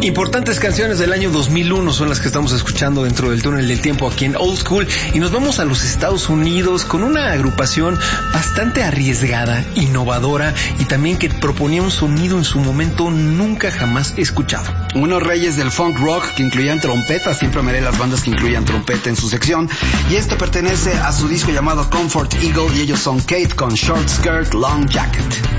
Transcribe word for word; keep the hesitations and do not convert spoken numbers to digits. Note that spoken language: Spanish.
Importantes canciones del año dos mil uno son las que estamos escuchando dentro del túnel del tiempo aquí en Old School, y nos vamos a los Estados Unidos con una agrupación bastante arriesgada, innovadora y también que proponía un sonido en su momento nunca jamás escuchado. Unos reyes del funk rock que incluían trompeta, siempre amaré las bandas que incluían trompeta en su sección, y esto pertenece a su disco llamado Comfort Eagle y ellos son Kate con Short Skirt Long Jacket.